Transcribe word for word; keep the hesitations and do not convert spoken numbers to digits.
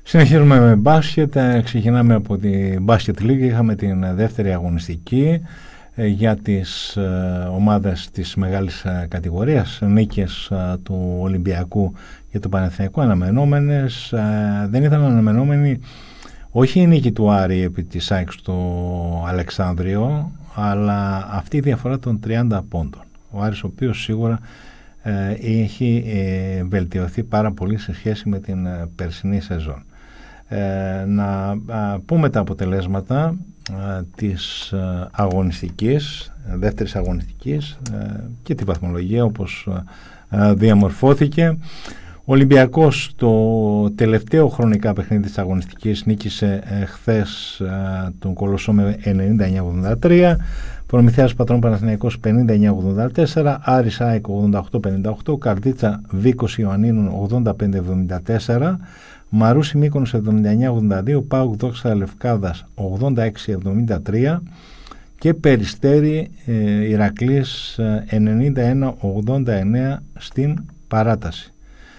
Συνεχίζουμε με μπάσκετ. Ξεκινάμε από την μπάσκετ λίγη. Είχαμε την δεύτερη αγωνιστική για τις ομάδες της μεγάλης κατηγορίας. Νίκες του Ολυμπιακού και του Παναθηναϊκού αναμενόμενες. Δεν ήταν αναμενόμενη όχι η νίκη του Άρη επί της ΑΕΚ στο Αλεξάνδριο, αλλά αυτή η διαφορά των τριάντα πόντων. Ο Άρης, ο οποίος σίγουρα ε, έχει ε, βελτιωθεί πάρα πολύ σε σχέση με την ε, περσινή σεζόν. Ε, να α, πούμε τα αποτελέσματα α, της α, αγωνιστικής, δεύτερης αγωνιστικής α, και τη βαθμολογία όπως α, διαμορφώθηκε. Ο Ολυμπιακός το τελευταίο χρονικά παιχνίδι της αγωνιστικής νίκησε ε, χθες ε, τον Κολοσσό με ενενήντα εννιά ογδόντα τρία, Προμηθέας Πατρών Παναθηναϊκός πενήντα εννιά ογδόντα τέσσερα, Άρης ΑΕΚ ογδόντα οκτώ πενήντα οκτώ, Καρδίτσα Βίκος Ιωαννίνων ογδόντα πέντε εβδομήντα τέσσερα, Μαρούσι Μύκονος εβδομήντα εννιά ογδόντα δύο, ΠΑΟΚ Δόξα Λευκάδας ογδόντα έξι εβδομήντα τρία και Περιστέρι ε, Ηρακλής ε, ενενήντα ένα ογδόντα εννέα στην παράταση.